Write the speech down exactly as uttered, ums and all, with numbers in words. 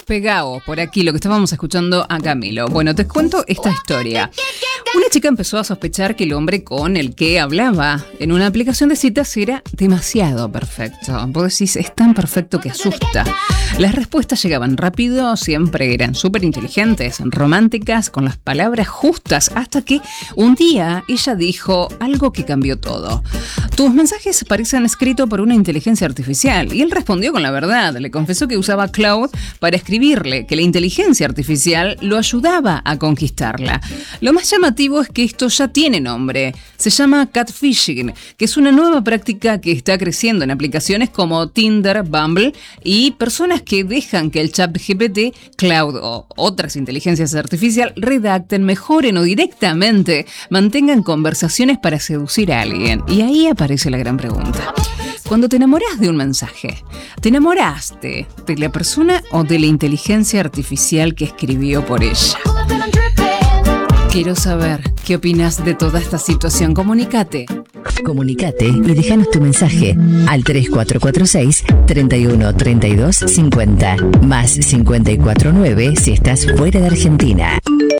despegado por aquí lo que estábamos escuchando a Camilo. Bueno, te cuento esta historia. Una chica empezó a sospechar que el hombre con el que hablaba en una aplicación de citas era demasiado perfecto. Vos decís, es tan perfecto que asusta. Las respuestas llegaban rápido, siempre eran súper inteligentes, románticas, con las palabras justas, hasta que un día ella dijo algo que cambió todo. Tus mensajes parecen escritos por una inteligencia artificial. Y él respondió con la verdad. Le confesó que usaba Claude para escribirle, que la inteligencia artificial lo ayudaba a conquistarla. Lo más llamativo es que esto ya tiene nombre. Se llama catfishing, que es una nueva práctica que está creciendo en aplicaciones como Tinder, Bumble y personas que dejan que el chat G P T, Claude o otras inteligencias artificiales redacten, mejoren o directamente mantengan conversaciones para seducir a alguien. Y ahí aparece la gran pregunta. Cuando te enamorás de un mensaje, ¿te enamoraste de la persona o de la inteligencia artificial que escribió por ella? Quiero saber qué opinas de toda esta situación. Comunícate. Comunicate y déjanos tu mensaje al tres cuatro cuatro seis, treinta y uno, treinta y dos, cincuenta más cincuenta y cuatro nueve si estás fuera de Argentina.